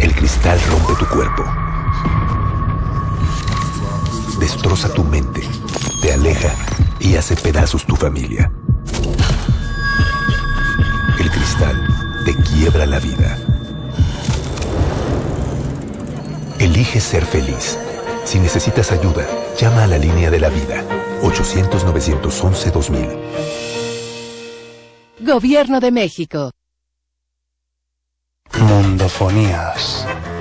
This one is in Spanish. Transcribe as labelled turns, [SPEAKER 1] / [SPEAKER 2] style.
[SPEAKER 1] El cristal rompe tu cuerpo. Destroza tu mente, te aleja y hace pedazos tu familia. El cristal te quiebra la vida. Elige ser feliz. Si necesitas ayuda, llama a la línea de la vida. 800-911-2000.
[SPEAKER 2] Gobierno de México.
[SPEAKER 3] Mundofonías.